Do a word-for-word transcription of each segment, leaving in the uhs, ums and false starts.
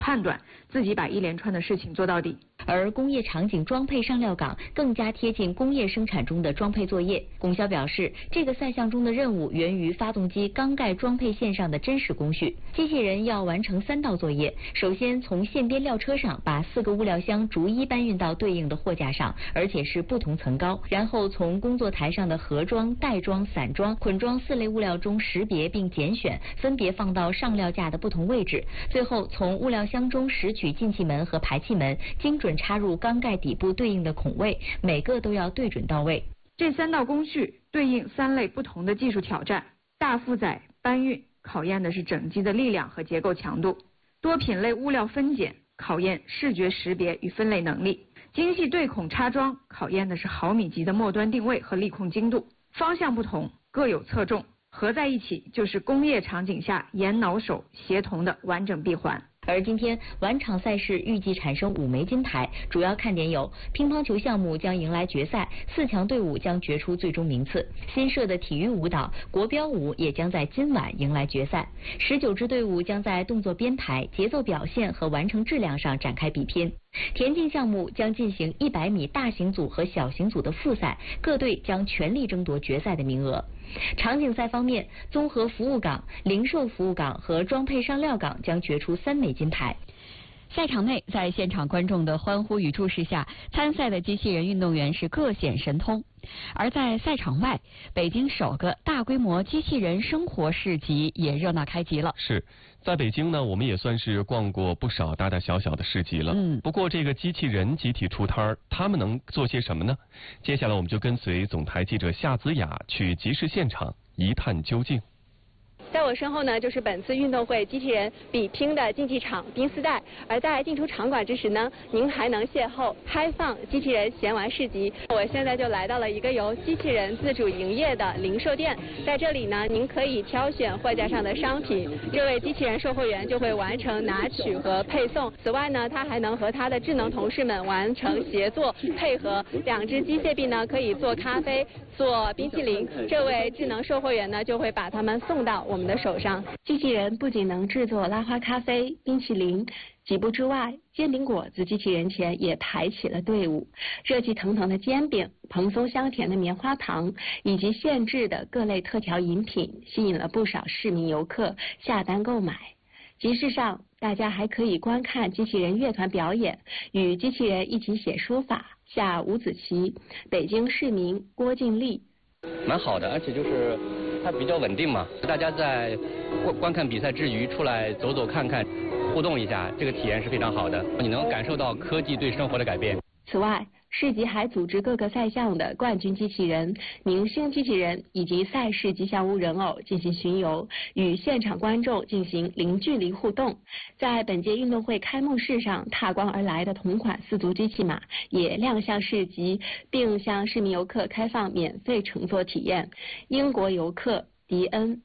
判断，自己把一连串的事情做到底。 而工业场景装配上料岗更加贴近工业生产中的装配作业。供销表示，这个赛项中的任务源于发动机缸盖装配线上的真实工序。机器人要完成三道作业，首先从线边料车上把四个物料箱逐一搬运到对应的货架上，而且是不同层高，然后从工作台上的盒装、袋装、散装、捆装四类物料中识别并拣选，分别放到上料架的不同位置，最后从物料箱中拾取进气门和排气门，精准插入缸盖底部对应的孔位，每个都要对准到位。 这三道工序对应三类不同的技术挑战，大负载搬运考验的是整机的力量和结构强度，多品类物料分拣考验视觉识别与分类能力，精细对孔插装考验的是毫米级的末端定位和力控精度。方向不同，各有侧重，合在一起就是工业场景下眼脑手协同的完整闭环。 而今天晚场赛事预计产生五枚金牌，主要看点有：乒乓球项目将迎来决赛，四强队伍将决出最终名次；新设的体育舞蹈国标舞也将在今晚迎来决赛。十九支队伍将在动作编排、节奏表现和完成质量上展开比拼。田径项目将进行一百米大型组和小型组的复赛，各队将全力争夺决赛的名额。场景赛方面，综合服务岗、零售服务岗和装配上料岗将决出三枚金牌。赛场内，在现场观众的欢呼与注视下，参赛的机器人运动员是各显神通。而在赛场外，北京首个大规模机器人生活市集也热闹开集了。 是在北京呢，我们也算是逛过不少大大小小的市集了。嗯，不过这个机器人集体出摊儿，他们能做些什么呢？接下来我们就跟随总台记者夏子雅去集市现场一探究竟。 在我身后呢，就是本次运动会机器人比拼的竞技场冰丝带。而在进出场馆之时呢，您还能邂逅开放机器人闲玩市集。我现在就来到了一个由机器人自主营业的零售店，在这里呢，您可以挑选货架上的商品，这位机器人售货员就会完成拿取和配送。此外呢，他还能和他的智能同事们完成协作配合，两只机械臂呢可以做咖啡、做冰淇淋，这位智能售货员呢就会把它们送到我们的手上。机器人不仅能制作拉花咖啡、冰淇淋，几步之外，煎饼果子机器人前也排起了队伍。热气腾腾的煎饼、蓬松香甜的棉花糖以及现制的各类特调饮品，吸引了不少市民游客下单购买。集市上，大家还可以观看机器人乐团表演，与机器人一起写书法、下五子棋。北京市民郭敬丽。 蛮好的，而且就是它比较稳定嘛，大家在观观看比赛之余出来走走看看，互动一下，这个体验是非常好的，你能感受到科技对生活的改变。 此外，市集还组织各个赛项的冠军机器人、明星机器人以及赛事吉祥物人偶进行巡游，与现场观众进行零距离互动。在本届运动会开幕式上，踏光而来的同款四足机器马也亮相市集，并向市民游客开放免费乘坐体验。英国游客迪恩，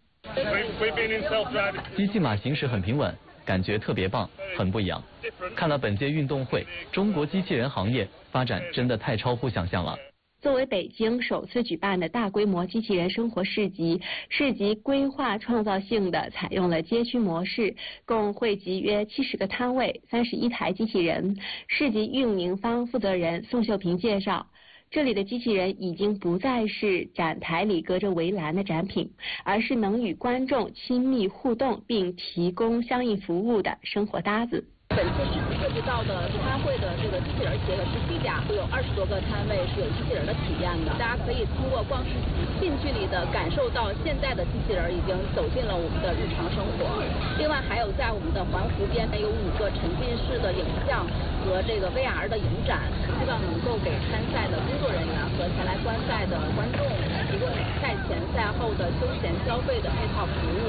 机器马行驶很平稳，感觉特别棒，很不一样。看了本届运动会，中国机器人行业发展真的太超乎想象了。 作为北京首次举办的大规模机器人生活市集，市集规划创造性的采用了街区模式，共汇集约七十个摊位、三十一台机器人。市集运营方负责人宋秀平介绍，这里的机器人已经不再是展台里隔着围栏的展品，而是能与观众亲密互动并提供相应服务的生活搭子。 本次市集涉及到的参会的这个机器人节和机器甲，有二十多个摊位是有机器人的体验的，大家可以通过逛市集近距离的感受到现在的机器人已经走进了我们的日常生活。另外还有在我们的环湖边有五个沉浸式的影像和这个 V R 的影展，希望能够给参赛的工作人员和前来观赛的观众提供赛前赛后的休闲消费的配套服务。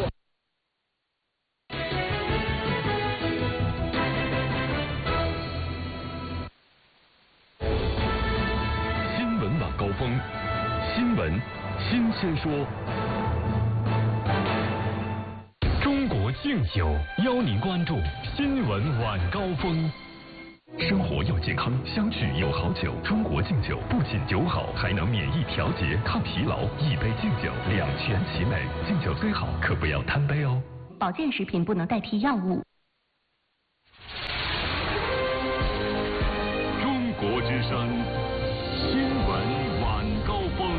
高峰新闻新鲜说，中国敬酒邀您关注新闻晚高峰。生活又健康，相聚又好酒。中国敬酒不仅酒好，还能免疫调节、抗疲劳。一杯敬酒，两全其美。敬酒最好，可不要贪杯哦。 保健食品不能代替药物。 之声新闻晚高峰。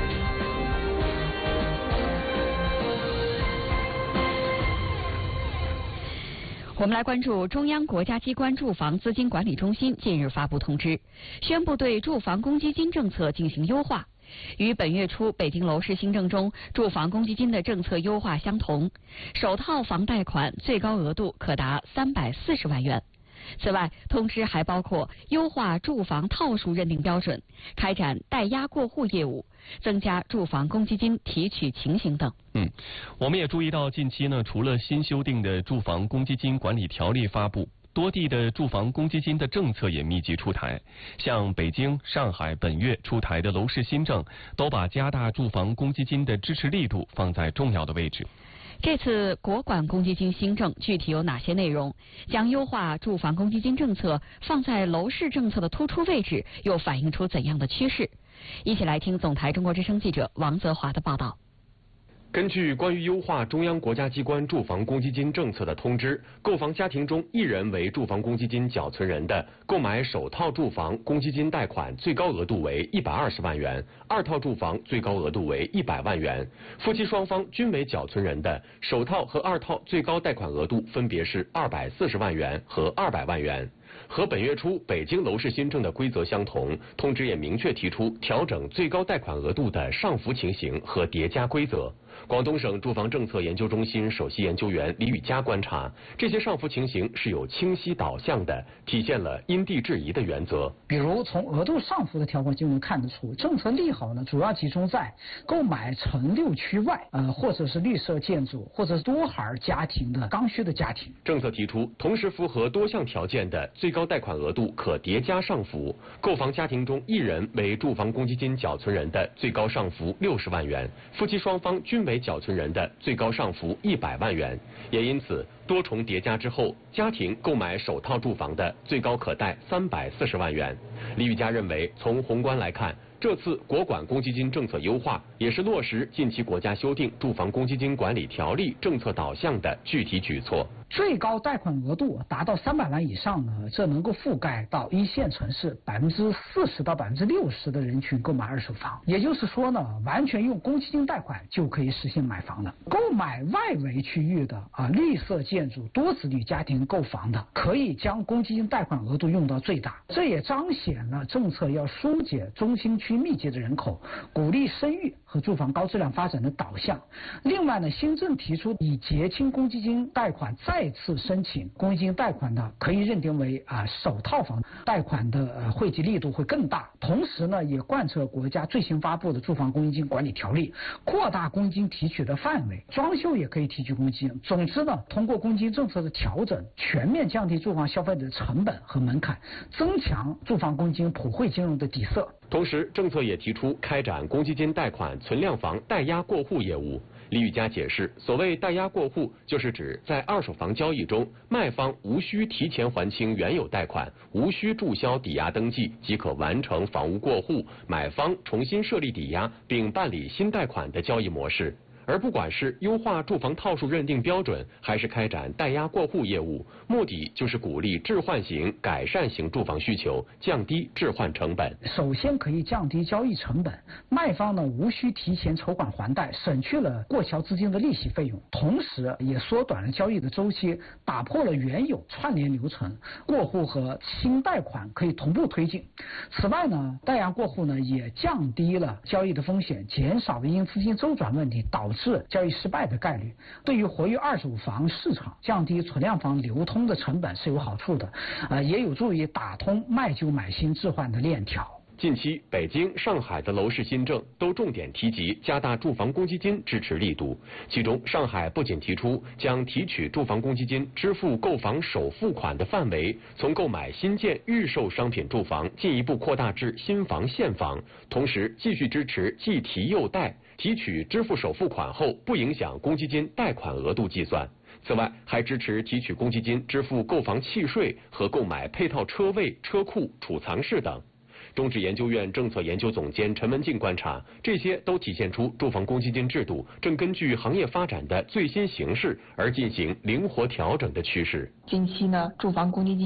我们来关注中央国家机关住房资金管理中心近日发布通知，宣布对住房公积金政策进行优化。与本月初北京楼市新政中住房公积金的政策优化相同，首套房贷款最高额度可达三百四十万元。此外，通知还包括优化住房套数认定标准，开展代押过户业务，增加住房公积金提取情形等。 嗯，我们也注意到，近期呢，除了新修订的住房公积金管理条例发布，多地的住房公积金的政策也密集出台，像北京、上海本月出台的楼市新政，都把加大住房公积金的支持力度放在重要的位置。 这次国管公积金新政具体有哪些内容？将优化住房公积金政策放在楼市政策的突出位置，又反映出怎样的趋势？一起来听总台中国之声记者王泽华的报道。 根据关于优化中央国家机关住房公积金政策的通知，购房家庭中一人为住房公积金缴存人的，购买首套住房公积金贷款最高额度为一百二十万元，二套住房最高额度为一百万元。夫妻双方均为缴存人的，首套和二套最高贷款额度分别是二百四十万元和二百万元。和本月初北京楼市新政的规则相同，通知也明确提出调整最高贷款额度的上浮情形和叠加规则。广东省住房政策研究中心首席研究员李宇佳观察，这些上浮情形是有清晰导向的，体现了因地制宜的原则。 比如从额度上浮的条款就能看得出，政策利好呢主要集中在购买城六区外，呃或者是绿色建筑或者是多孩家庭的刚需的家庭。 政策提出，同时符合多项条件的最高贷款额度可叠加上浮，购房家庭中一人为住房公积金缴存人的最高上浮六十万元，夫妻双方均为缴存人的最高上浮一百万元。也因此，多重叠加之后，家庭购买首套住房的最高可贷三百四十万元。李宇佳认为，从宏观来看，这次国管公积金政策优化也是落实近期国家修订住房公积金管理条例政策导向的具体举措。 最高贷款额度达到三百万以上呢，这能够覆盖到一线城市百分之四十到百分之六十的人群购买二手房。也就是说呢，完全用公积金贷款就可以实现买房了。购买外围区域的啊绿色建筑、多子女家庭购房的，可以将公积金贷款额度用到最大。这也彰显了政策要疏解中心区密集的人口，鼓励生育和住房高质量发展的导向。另外呢，新政提出以结清公积金贷款再次申请公积金贷款的，可以认定为啊首套房贷款的呃惠及力度会更大。同时呢，也贯彻国家最新发布的住房公积金管理条例，扩大公积金提取的范围，装修也可以提取公积金。总之呢，通过公积金政策的调整，全面降低住房消费者的成本和门槛，增强住房公积金普惠金融的底色。 同时，政策也提出开展公积金贷款存量房代押过户业务。李宇佳解释，所谓代押过户，就是指在二手房交易中，卖方无需提前还清原有贷款，无需注销抵押登记，即可完成房屋过户，买方重新设立抵押并办理新贷款的交易模式。而不管是优化住房套数认定标准，还是开展代押过户业务，目的就是鼓励置换型、改善型住房需求，降低置换成本。 首先可以降低交易成本，卖方呢无需提前筹款还贷，省去了过桥资金的利息费用，同时也缩短了交易的周期，打破了原有串联流程，过户和新贷款可以同步推进。此外呢，代押过户呢也降低了交易的风险，减少了因资金周转问题导致是交易失败的概率，对于活跃二手房市场、降低存量房流通的成本是有好处的，呃，也有助于打通卖旧买新置换的链条。 近期，北京、上海的楼市新政都重点提及加大住房公积金支持力度。其中，上海不仅提出将提取住房公积金支付购房首付款的范围从购买新建预售商品住房进一步扩大至新房现房，同时继续支持既提又贷，提取支付首付款后不影响公积金贷款额度计算。此外，还支持提取公积金支付购房契税和购买配套车位、车库、储藏室等。中指研究院政策研究总监陈文静观察，这些都体现出住房公积金制度正根据行业发展的最新形势而进行灵活调整的趋势。 近期呢，住房公积金